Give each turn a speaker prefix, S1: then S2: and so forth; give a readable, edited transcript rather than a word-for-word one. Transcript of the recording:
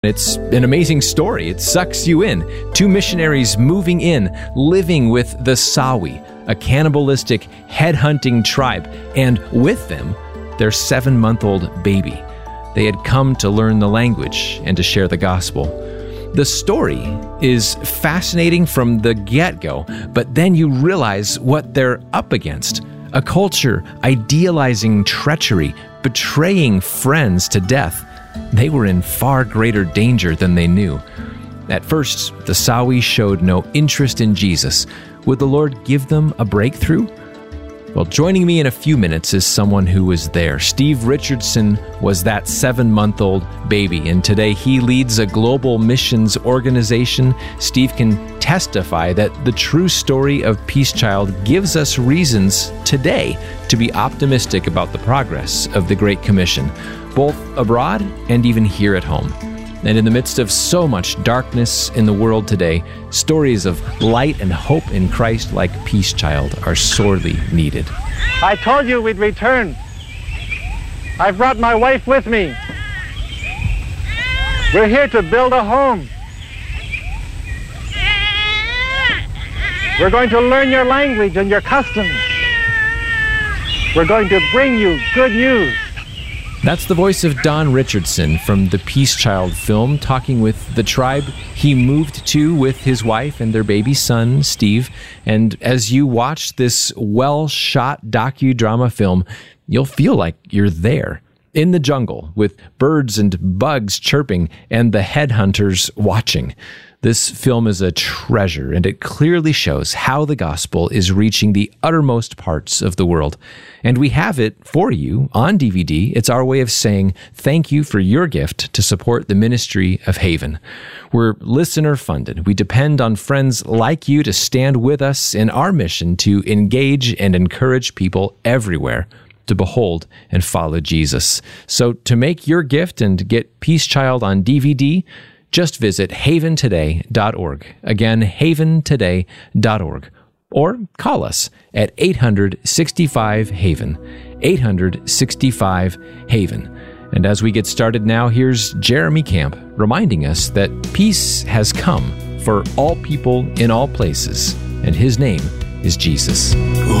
S1: It's an amazing story. It sucks you in. Two missionaries moving in, living with the Sawi, a cannibalistic, headhunting tribe, and with them, their 7-month-old baby. They had come to learn the language and to share the gospel. The story is fascinating from the get-go, but then you realize what they're up against. A culture idealizing treachery, betraying friends to death. They were in far greater danger than they knew. At first, the Sawi showed no interest in Jesus. Would the Lord give them a breakthrough? Well, joining me in a few minutes is someone who was there. Steve Richardson was that 7-month-old baby, and today he leads a global missions organization. Steve can testify that the true story of Peace Child gives us reasons today to be optimistic about the progress of the Great Commission, both abroad and even here at home. And in the midst of so much darkness in the world today, stories of light and hope in Christ like Peace Child are sorely needed.
S2: I told you we'd return. I've brought my wife with me. We're here to build a home. We're going to learn your language and your customs. We're going to bring you good news.
S1: That's the voice of Don Richardson from the Peace Child film, talking with the tribe he moved to with his wife and their baby son, Steve. And as you watch this well-shot docudrama film, you'll feel like you're there, in the jungle, with birds and bugs chirping and the headhunters watching. This film is a treasure, and it clearly shows how the gospel is reaching the uttermost parts of the world. And we have it for you on DVD. It's our way of saying thank you for your gift to support the ministry of Haven. We're listener-funded. We depend on friends like you to stand with us in our mission to engage and encourage people everywhere to behold and follow Jesus. So to make your gift and get Peace Child on DVD, just visit haventoday.org. Again, haventoday.org. Or call us at 865-HAVEN, 865-HAVEN. And as we get started now, here's Jeremy Camp reminding us that peace has come for all people in all places, and his name is Jesus.